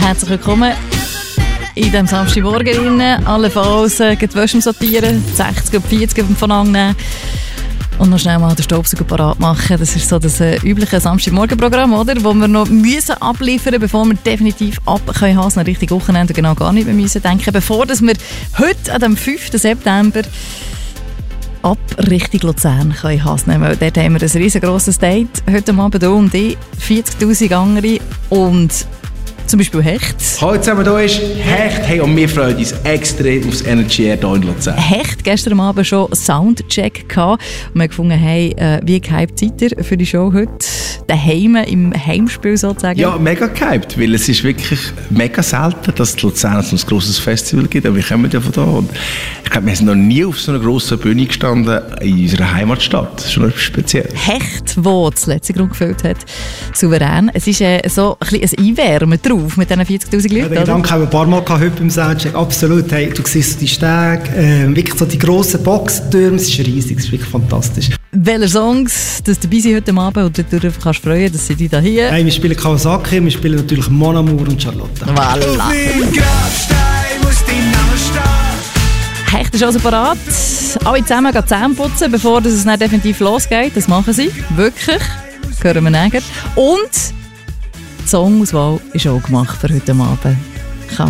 Herzlich willkommen in diesem Samstagmorgen. Allenfalls die Wäsche sortieren, 60 und 40 von annehmen und noch schnell mal den Staubsauger parat machen. Das ist so das übliche Samstagmorgen-Programm, oder? Wo wir noch müssen abliefern müssen, bevor wir definitiv ab können Hasen richtig Wochenende genau gar nicht mehr müssen denken. Bevor dass wir heute, an dem 5. September, ab Richtung Luzern können Hasen nehmen. Dort haben wir ein riesengroßes Date heute Abend hier und ich, 40'000 andere und zum Beispiel Hecht. Hallo zusammen, hier ist Hecht. Hey, und wir freuen uns extrem aufs Energy Air hier in Luzern. Hecht, gestern Abend schon Soundcheck gehabt. Und wir haben gefunden, hey, wie gehypt seid ihr für die Show heute? Daheim, im Heimspiel sozusagen? Ja, mega gehypt, weil es ist wirklich mega selten, dass es in Luzern so ein grosses Festival gibt. Aber wir kommen ja von da. Und ich glaube, wir sind noch nie auf so einer grossen Bühne gestanden in unserer Heimatstadt. Das ist schon etwas speziell. Hecht, wo das letzte Grund gefüllt hat, souverän. Es ist so ein Einwärmen drauf mit diesen 40'000 Leuten. Ja, den Gedanken haben wir ein paar Mal heute beim Soundcheck. Absolut. Hey, du siehst die Stege, wirklich so die grossen Boxtürme. Es ist riesig, es ist wirklich fantastisch. Welche Songs dass dabei sind heute Abend und du dich kannst freuen, dass sie die da hier... Hey, wir spielen Kawasaki, wir spielen natürlich Mon Amour und Charlotte. Voilà. Hecht ist also parat. Alle zusammen gehen Zähne putzen, bevor es dann definitiv losgeht. Das machen sie. Wirklich. Hören wir näher. Und die Songauswahl ist auch gemacht für heute Abend.